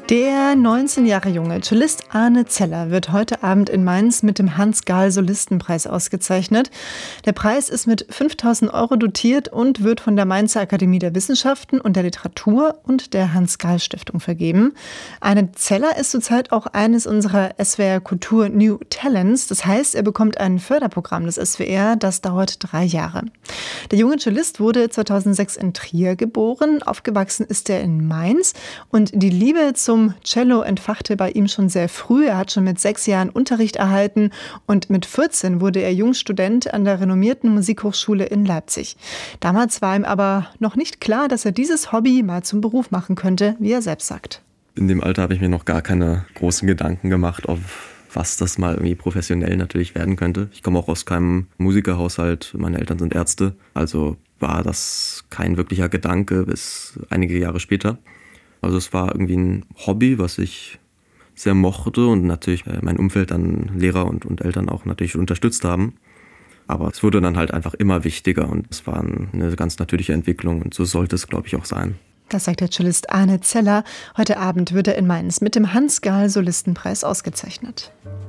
Der 19 Jahre junge Cellist Arne Zeller wird heute Abend in Mainz mit dem Hans-Gahl-Solistenpreis ausgezeichnet. Der Preis ist mit 5.000 € dotiert und wird von der Mainzer Akademie der Wissenschaften und der Literatur und der Hans-Gahl-Stiftung vergeben. Arne Zeller ist zurzeit auch eines unserer SWR Kultur New Talents. Das heißt, er bekommt ein Förderprogramm des SWR, das dauert 3 Jahre. Der junge Cellist wurde 2006 in Trier geboren. Aufgewachsen ist er in Mainz und die Liebe zum Cello entfachte bei ihm schon sehr früh. Er hat schon mit 6 Jahren Unterricht erhalten und mit 14 wurde er Jungstudent an der renommierten Musikhochschule in Leipzig. Damals war ihm aber noch nicht klar, dass er dieses Hobby mal zum Beruf machen könnte, wie er selbst sagt. In dem Alter habe ich mir noch gar keine großen Gedanken gemacht, auf was das mal irgendwie professionell natürlich werden könnte. Ich komme auch aus keinem Musikerhaushalt, meine Eltern sind Ärzte, also war das kein wirklicher Gedanke bis einige Jahre später. Also es war irgendwie ein Hobby, was ich sehr mochte und natürlich mein Umfeld an Lehrer und Eltern auch natürlich unterstützt haben. Aber es wurde dann halt einfach immer wichtiger und es war eine ganz natürliche Entwicklung und so sollte es, glaube ich, auch sein. Das sagt der Cellist Arne Zeller. Heute Abend wird er in Mainz mit dem Hans-Gahl-Solistenpreis ausgezeichnet.